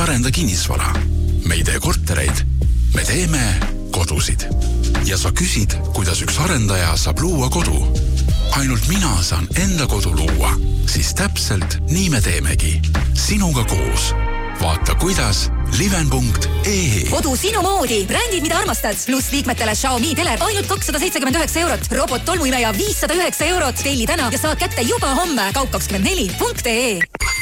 arenda kinnisvara. Me ei tee kortereid, me teeme kodusid. Ja sa küsid, kuidas üks arendaja saab luua kodu. Ainult mina saan enda kodu luua. Siis täpselt nii me teemegi. Sinuga koos. Vaata kuidas liven.ee. Kodu sinu moodi. Brändid, mida armastad. Plus liikmetele Xiaomi teler ainult 279 €. Robot tolmuimeja 509 €. Telli täna ja saad kätte juba homme. Kaup24.ee.